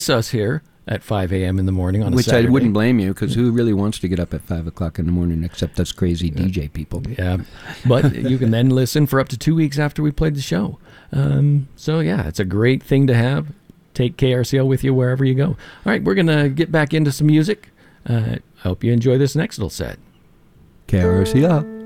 us here at 5 a.m. in the morning on a Which Saturday. I wouldn't blame you, because who really wants to get up at 5 o'clock in the morning except us crazy DJ people? Yeah, but you can then listen for up to 2 weeks after we played the show. So yeah, it's a great thing to have. Take KRCL with you wherever you go. All right, we're going to get back into some music. I hope you enjoy this next little set. KRCL.